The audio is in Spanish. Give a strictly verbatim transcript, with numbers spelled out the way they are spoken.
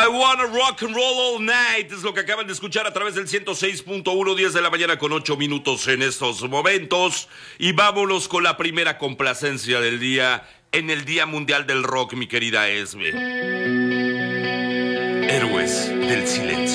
I wanna rock and roll all night. Es lo que acaban de escuchar a través del ciento seis punto uno, diez de la mañana con ocho minutos en estos momentos. Y vámonos con la primera complacencia del día en el Día Mundial del Rock, mi querida Esme. Héroes del Silencio.